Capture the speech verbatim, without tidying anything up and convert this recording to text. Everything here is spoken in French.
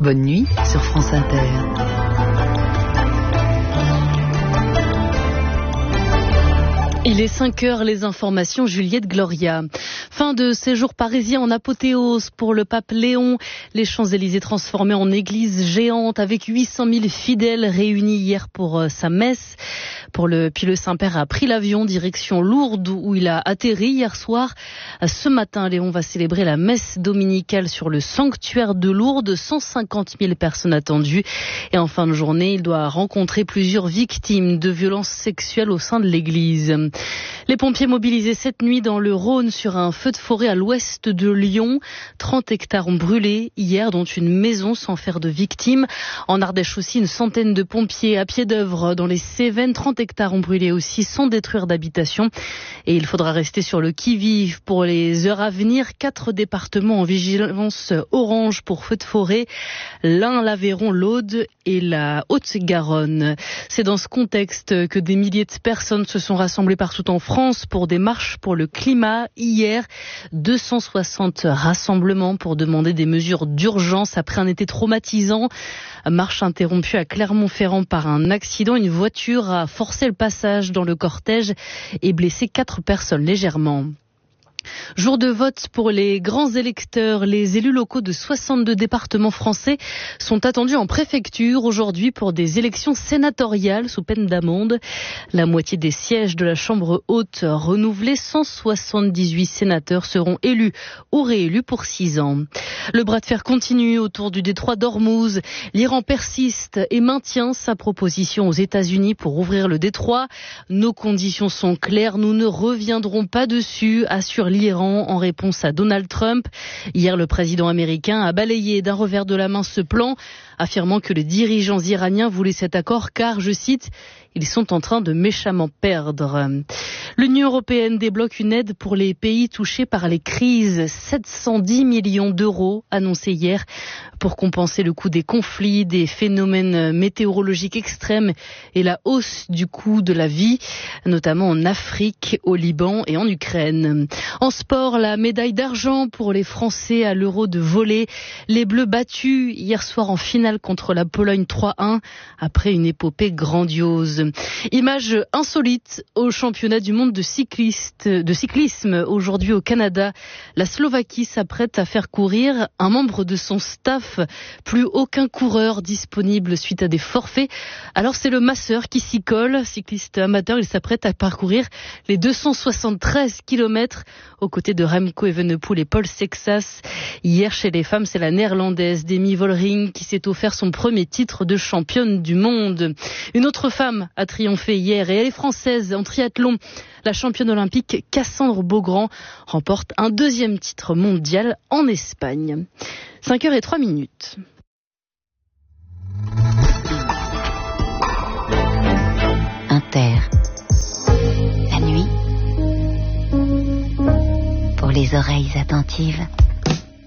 Bonne nuit sur France Inter. Il est cinq heures, les informations, Juliette Gloria. Fin de séjour parisien en apothéose pour le pape Léon. Les Champs-Élysées transformés en église géante avec huit cent mille fidèles réunis hier pour euh, sa messe. Pour le, puis le Saint-Père a pris l'avion direction Lourdes où il a atterri hier soir. Ce matin, Léon va célébrer la messe dominicale sur le sanctuaire de Lourdes. cent cinquante mille personnes attendues. Et en fin de journée, il doit rencontrer plusieurs victimes de violences sexuelles au sein de l'église. Les pompiers mobilisés cette nuit dans le Rhône sur un feu de forêt à l'ouest de Lyon. trente hectares ont brûlé hier, dont une maison sans faire de victimes. En Ardèche aussi, une centaine de pompiers à pied d'œuvre dans les Cévennes. trente hectares ont brûlé aussi sans détruire d'habitation. Et il faudra rester sur le qui-vive pour les heures à venir. Quatre départements en vigilance orange pour feu de forêt. L'Ain, l'Aveyron, l'Aude et la Haute-Garonne. C'est dans ce contexte que des milliers de personnes se sont rassemblées partout en France pour des marches pour le climat. Hier, deux cent soixante rassemblements pour demander des mesures d'urgence après un été traumatisant. Marche interrompue à Clermont-Ferrand par un accident. Une voiture a forcé le passage dans le cortège et blessé quatre personnes légèrement. Jour de vote pour les grands électeurs. Les élus locaux de soixante-deux départements français sont attendus en préfecture aujourd'hui pour des élections sénatoriales sous peine d'amende. La moitié des sièges de la Chambre haute renouvelés, cent soixante-dix-huit sénateurs seront élus ou réélus pour six ans. Le bras de fer continue autour du détroit d'Ormuz. L'Iran persiste et maintient sa proposition aux États-Unis pour ouvrir le détroit. Nos conditions sont claires, nous ne reviendrons pas dessus, assure l'Iran en réponse à Donald Trump. Hier, le président américain a balayé d'un revers de la main ce plan, affirmant que les dirigeants iraniens voulaient cet accord car, je cite, ils sont en train de méchamment perdre. L'Union européenne débloque une aide pour les pays touchés par les crises. sept cent dix millions d'euros annoncés hier pour compenser le coût des conflits, des phénomènes météorologiques extrêmes et la hausse du coût de la vie, notamment en Afrique, au Liban et en Ukraine. En sport, la médaille d'argent pour les Français à l'Euro de volley. Les Bleus battus hier soir en finale contre la Pologne trois un après une épopée grandiose. Image insolite au championnat du monde de, cycliste, de cyclisme aujourd'hui au Canada. La Slovaquie s'apprête à faire courir un membre de son staff. Plus aucun coureur disponible suite à des forfaits. Alors c'est le masseur qui s'y colle. Cycliste amateur, il s'apprête à parcourir les deux cent soixante-treize kilomètres aux côtés de Remco Evenepoel et Paul Sexas. Hier chez les femmes, c'est la néerlandaise Demi Vollering qui s'est offert son premier titre de championne du monde. Une autre femme a triomphé hier et elle est française en triathlon. La championne olympique Cassandre Beaugrand remporte un deuxième titre mondial en Espagne. cinq heures et trois minutes. Inter. La nuit. Pour les oreilles attentives.